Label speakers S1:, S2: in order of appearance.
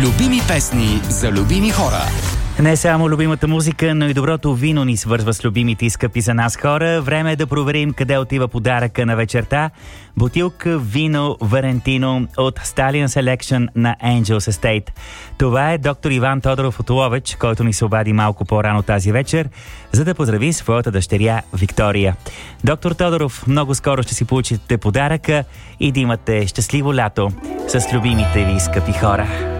S1: Любими песни за любими хора.
S2: Не само любимата музика, но и доброто вино ни свързва с любимите и скъпи за нас хора. Време е да проверим къде отива подаръка на вечерта. Бутилка вино Валентино от Stallion Selection на Angels Estate. Това е доктор Иван Тодоров от Ловеч, който ни се обади малко по-рано тази вечер, за да поздрави своята дъщеря Виктория. Доктор Тодоров, много скоро ще си получите подаръка и да имате щастливо лято с любимите ви скъпи хора.